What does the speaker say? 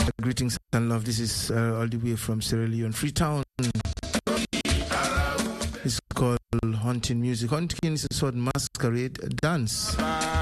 Greetings and love. This is all the way from Sierra Leone, Freetown. It's called Haunting Music. Haunting is a sort of masquerade dance.